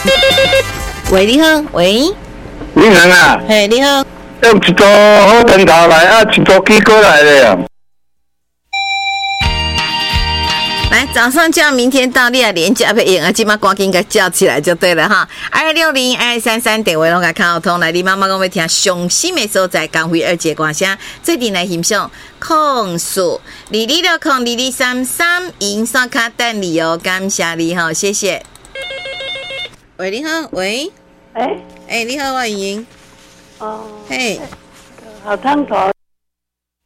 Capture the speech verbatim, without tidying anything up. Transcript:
喂，你好，喂， 你好啊， 嘿，你好， 用一组好灯头来啊，一组机过来了呀。 来，早上叫明天到，你也连假配用啊，今麦赶紧给叫起来就对了哈。二六零二三三电话拢给看好通来，你妈妈讲要听上新的所在，江辉二姐歌声，最近来欣赏控诉，二二六控二二三三，银刷卡等你哦，感谢你哈，谢谢。喂，你好，喂， 哎、 哎、欸，你好，我莹莹， 哦， 嘿， 好汤头。